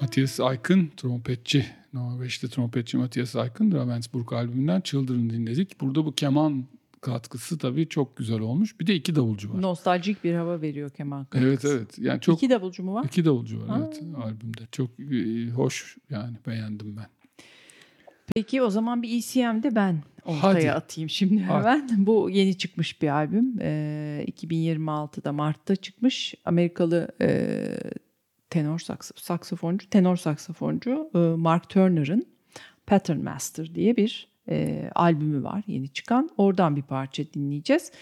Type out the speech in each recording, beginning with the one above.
Matthias Eichen, trompetçi. Norveçli trompetçi Matthias Eichen, Ravensburg albümünden Children dinledik. Burada bu keman katkısı tabii çok güzel olmuş. Bir de iki davulcu var. Nostaljik bir hava veriyor keman katkısı. Evet. Yani çok, İki davulcu mu var? İki davulcu var evet albümde. Çok hoş yani, beğendim ben. Peki o zaman bir ECM'de ben ortaya atayım şimdi hemen. Bu yeni çıkmış bir albüm. 2026'da Mart'ta çıkmış. Amerikalı tenor saksafoncu Mark Turner'ın Pattern Master diye bir albümü var yeni çıkan. Oradan bir parça dinleyeceğiz.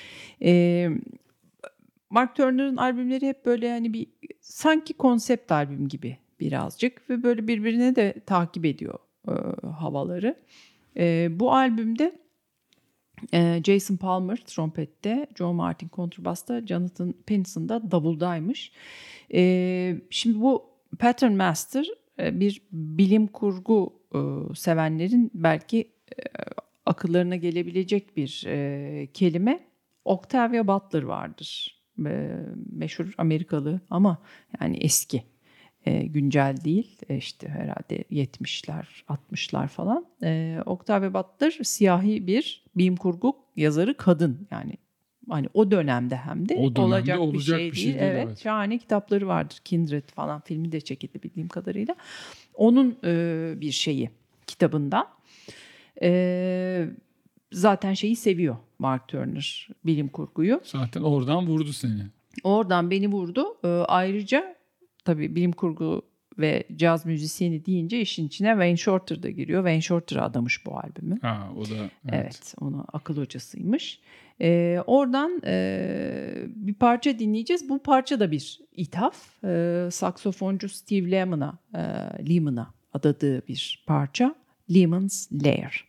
Mark Turner'ın albümleri hep böyle hani bir sanki konsept albüm gibi birazcık ve böyle birbirine de takip ediyor havaları. Bu albümde Jason Palmer trompette, Joe Martin kontrbasta, Jonathan Pinson da davuldaymış. Şimdi bu Pattern Master bir bilim kurgu sevenlerin belki akıllarına gelebilecek bir kelime. Octavia Butler vardır. Meşhur Amerikalı ama yani eski. Güncel değil, işte herhalde 70'ler 60'lar falan. Octavia Butler siyahi bir bilim kurgu yazarı kadın, yani hani o dönemde hem de olacak bir şey değil. Evet, şahane kitapları vardır. Kindred falan filmi de çekildi bildiğim kadarıyla. Onun bir şeyi kitabından. Zaten şeyi seviyor Mark Turner, bilim kurguyu. Zaten oradan vurdu seni. Oradan beni vurdu. Ayrıca tabii bilim kurgu ve caz müzisyeni deyince işin içine Wayne Shorter da giriyor. Wayne Shorter'a adamış bu albümü. O da evet ona akıl hocasıymış. Oradan bir parça dinleyeceğiz. Bu parça da bir ithaf. Saksofoncu Steve Lemon'a adadığı bir parça. Lemon's Lair.